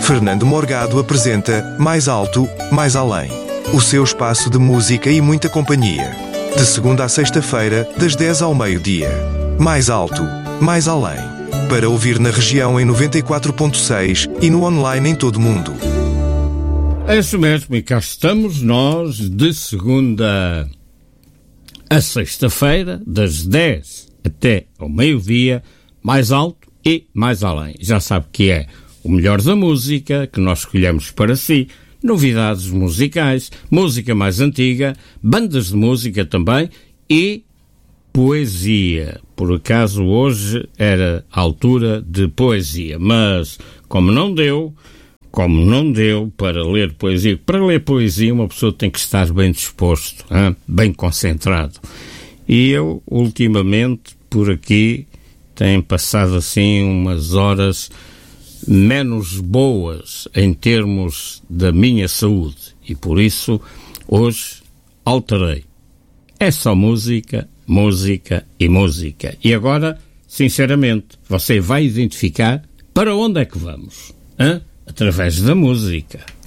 Fernando Morgado apresenta Mais Alto, Mais Além. O seu espaço de música e muita companhia. De segunda a sexta-feira, das 10 ao meio-dia. Mais Alto, Mais Além. Para ouvir na região em 94.6 e no online em todo o mundo. É isso mesmo, e cá estamos nós de segunda a sexta-feira, das 10 até ao meio-dia, mais alto e mais além. Já sabe que é o melhor da música que nós escolhemos para si, novidades musicais, música mais antiga, bandas de música também e poesia. Por acaso hoje era a altura de poesia, mas como não deu para ler poesia. Para ler poesia uma pessoa tem que estar bem disposto, bem concentrado. E eu, ultimamente, por aqui, tenho passado assim umas horas menos boas em termos da minha saúde. E por isso, hoje, alterei. É só música, música e música. E agora, sinceramente, você vai identificar para onde é que vamos, através da música.